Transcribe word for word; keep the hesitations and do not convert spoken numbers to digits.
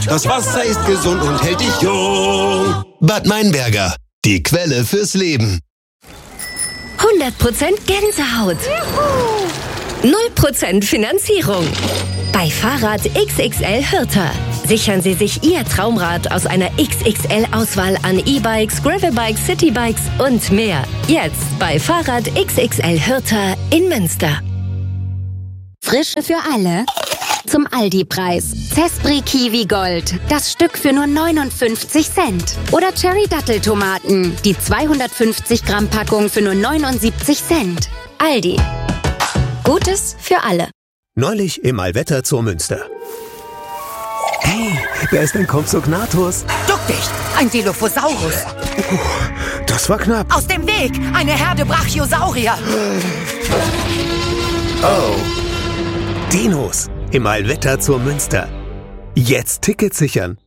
Das Wasser ist gesund und hält dich jung. Bad Meinberger, die Quelle fürs Leben. hundert Prozent Gänsehaut. null Prozent Finanzierung. Bei Fahrrad X X L Hürter. Sichern Sie sich Ihr Traumrad aus einer X X L-Auswahl an E-Bikes, Gravelbikes, Citybikes und mehr. Jetzt bei Fahrrad X X L Hürter in Münster. Frische für alle. Zum Aldi-Preis. Zespri Kiwi Gold. Das Stück für nur neunundfünfzig Cent. Oder Cherry Datteltomaten. Die zweihundertfünfzig Gramm Packung für nur neunundsiebzig Cent. Aldi. Gutes für alle. Neulich im Allwetter zur Münster. Hey, da ist ein Compsognathus. Duck dich! Ein Dilophosaurus. Uh, das war knapp. Aus dem Weg! Eine Herde Brachiosaurier. Oh. Dinos im Allwetter zur Münster. Jetzt Tickets sichern.